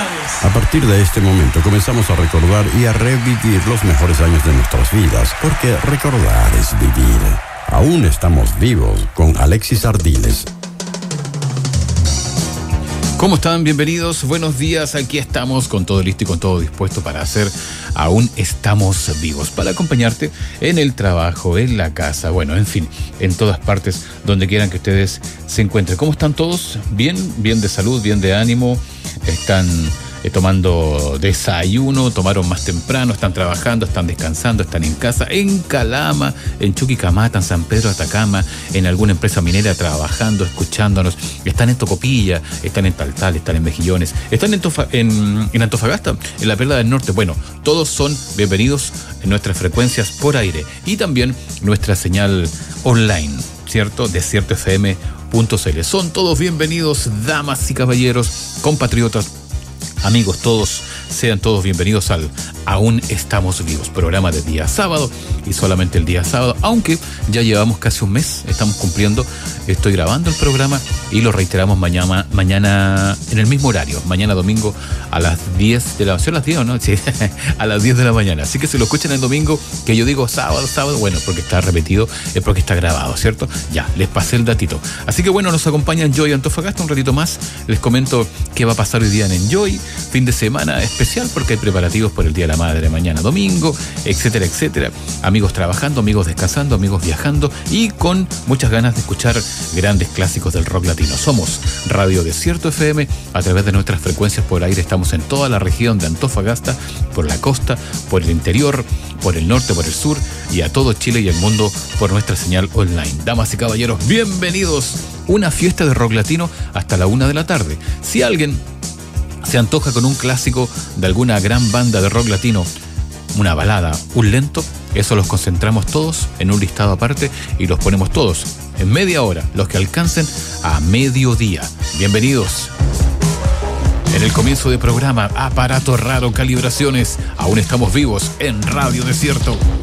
A partir de este momento comenzamos a recordar y a revivir los mejores años de nuestras vidas, porque recordar es vivir. Aún estamos vivos con Alexis Ardiles. ¿Cómo están? Bienvenidos, buenos días. Aquí estamos con todo listo y con todo dispuesto para hacer Aún estamos vivos, para acompañarte en el trabajo, en la casa, bueno, en fin, en todas partes donde quieran que ustedes se encuentren. ¿Cómo están todos? ¿Bien? ¿Bien de salud? ¿Bien de ánimo? ¿Están tomando desayuno? ¿Tomaron más temprano? ¿Están trabajando? ¿Están descansando? ¿Están en casa? ¿En Calama? ¿En Chuquicamata? ¿En San Pedro de Atacama? ¿En alguna empresa minera trabajando, escuchándonos? ¿Están en Tocopilla? ¿Están en Taltal? ¿Están en Mejillones? ¿Están en Antofagasta? ¿En la Perla del Norte? Bueno, todos son bienvenidos en nuestras frecuencias por aire y también nuestra señal online, ¿cierto? DesiertoFM.cl. Son todos bienvenidos, damas y caballeros, compatriotas, amigos todos, sean todos bienvenidos al Aún Estamos Vivos, programa de día sábado y solamente el día sábado, aunque ya llevamos casi un mes, estamos cumpliendo, estoy grabando el programa y lo reiteramos mañana en el mismo horario, mañana domingo a las 10 de la mañana, ¿son las 10 o no? Sí, a las 10 de la mañana, así que si lo escuchan el domingo, que yo digo sábado, bueno, porque está repetido, es porque está grabado, ¿cierto? Ya, les pasé el datito. Así que bueno, nos acompaña Enjoy Antofagasta un ratito más, les comento qué va a pasar hoy día en Enjoy, fin de semana especial porque hay preparativos por el Día de la Madre mañana domingo, etcétera, etcétera. Amigos trabajando, amigos descansando, amigos viajando y con muchas ganas de escuchar grandes clásicos del rock latino. Somos Radio Desierto FM, a través de nuestras frecuencias por aire estamos en toda la región de Antofagasta, por la costa, por el interior, por el norte, por el sur y a todo Chile y el mundo por nuestra señal online. Damas y caballeros, bienvenidos. Una fiesta de rock latino hasta la 1 de la tarde. Si alguien se antoja con un clásico de alguna gran banda de rock latino, una balada, un lento, eso los concentramos todos en un listado aparte y los ponemos todos en media hora, los que alcancen a mediodía. Bienvenidos. En el comienzo del programa, aparato raro, calibraciones, aún estamos vivos en Radio Desierto.